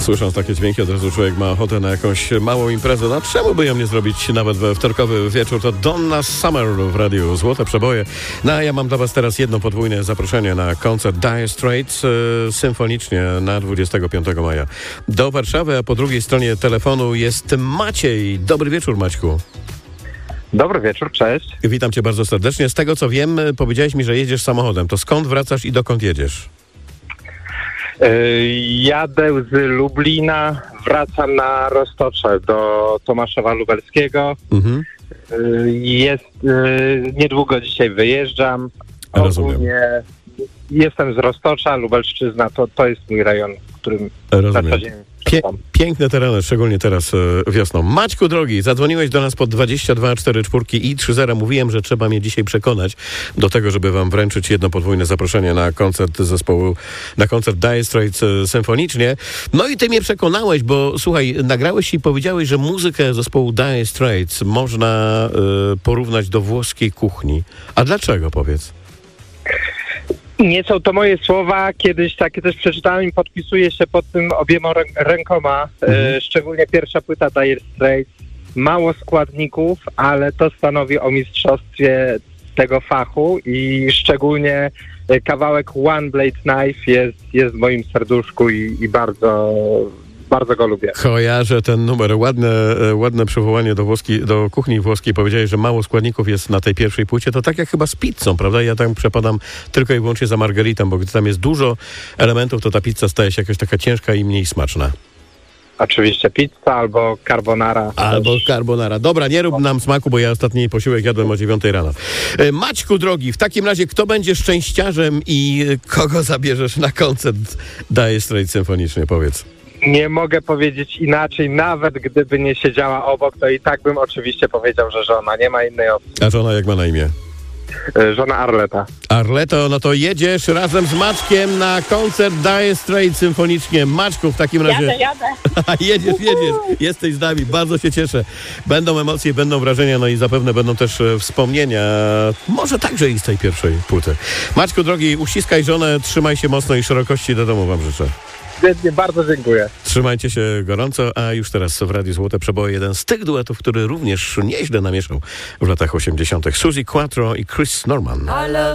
Słysząc takie dźwięki, od razu człowiek ma ochotę na jakąś małą imprezę. No czemu by ją nie zrobić nawet we wtorkowy wieczór? To Donna Summer w radiu Złote Przeboje. No a ja mam dla was teraz jedno podwójne zaproszenie na koncert Dire Straits symfonicznie na 25 maja do Warszawy, a po drugiej stronie telefonu jest Maciej. Dobry wieczór, Maćku. Dobry wieczór, cześć. Witam cię bardzo serdecznie. Z tego co wiem, powiedziałeś mi, że jedziesz samochodem. To skąd wracasz i dokąd jedziesz? Jadę z Lublina, wracam na Roztocze do Tomaszowa Lubelskiego. Mhm. Niedługo dzisiaj wyjeżdżam. Rozumiem. Ogólnie jestem z Roztocza, Lubelszczyzna, to jest mój rejon, w którym na co dzień mieszkam. Piękne tereny, szczególnie teraz wiosną. Maćku drogi, zadzwoniłeś do nas pod 2244 i 30. Mówiłem, że trzeba mnie dzisiaj przekonać do tego, żeby wam wręczyć jedno podwójne zaproszenie na koncert zespołu, na koncert Dire Straits symfonicznie. No i ty mnie przekonałeś, bo słuchaj, nagrałeś i powiedziałeś, że muzykę zespołu Dire Straits można porównać do włoskiej kuchni. A dlaczego, powiedz? Nie są to moje słowa, kiedyś takie też przeczytałem i podpisuję się pod tym obiema rękoma. Szczególnie pierwsza płyta Dire Straits. Mało składników, ale to stanowi o mistrzostwie tego fachu i szczególnie kawałek One Blade Knife jest w moim serduszku i bardzo go lubię. Kojarzę ten numer. Ładne przywołanie do kuchni włoskiej. Powiedziałeś, że mało składników jest na tej pierwszej płycie. To tak jak chyba z pizzą, prawda? Ja tam przepadam tylko i wyłącznie za margaritą, bo gdy tam jest dużo elementów, to ta pizza staje się jakaś taka ciężka i mniej smaczna. Oczywiście pizza albo carbonara. Carbonara. Dobra, nie rób nam smaku, bo ja ostatni posiłek jadłem o 9 rano. Maćku drogi, w takim razie kto będzie szczęściarzem i kogo zabierzesz na koncert Dire Straits symfonicznie? Powiedz. Nie mogę powiedzieć inaczej, nawet gdyby nie siedziała obok, to i tak bym oczywiście powiedział, że żona, nie ma innej opcji. A żona jak ma na imię? Żona Arleta. Arleto, no to jedziesz razem z Maćkiem na koncert Dire Straits symfonicznie. Maćku, w takim razie... Jadę. jedziesz, jesteś z nami, bardzo się cieszę. Będą emocje, będą wrażenia, no i zapewne będą też wspomnienia, może także i z tej pierwszej płyty. Maćku drogi, uściskaj żonę, trzymaj się mocno i szerokości do domu wam życzę. Bardzo dziękuję. Trzymajcie się gorąco, a już teraz w Radiu Złote Przeboje jeden z tych duetów, który również nieźle namieszał w latach 80. Suzi Quatro i Chris Norman.